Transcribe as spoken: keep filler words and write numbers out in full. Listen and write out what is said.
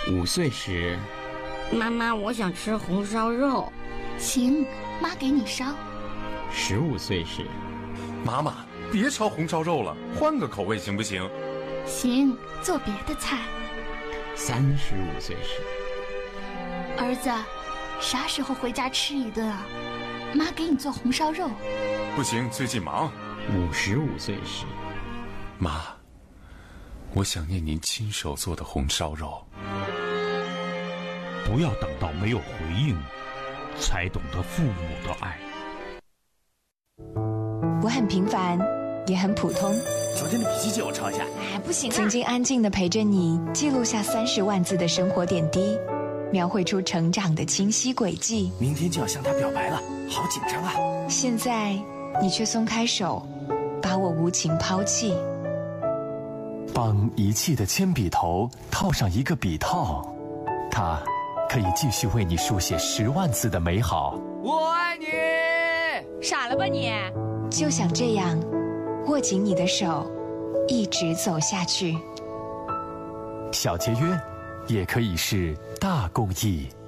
五岁时， 妈妈，我想吃红烧肉。 行，妈给你烧。 十五岁时， 妈妈，别烧红烧肉了，换个口味行不行？ 行，做别的菜。 三十五岁时， 儿子，啥时候回家吃一顿啊？妈给你做红烧肉。 不行，最近忙。 五十五岁时， 妈，我想念您亲手做的红烧肉。 不要等到没有回应，才懂得父母的爱。 我很平凡，也很普通。 昨天的笔记借我抄一下。 哎，不行啊！曾经安静地陪着你，记录下三十万字的生活点滴，描绘出成长的清晰轨迹。 明天就要向他表白了，好紧张啊！ 现在你却松开手，把我无情抛弃。 帮遗弃的铅笔头套上一个笔套，它可以继续为你书写十万字的美好。 我爱你！ 傻了吧你？就想这样握紧你的手，一直走下去。 小节约也可以是大公益。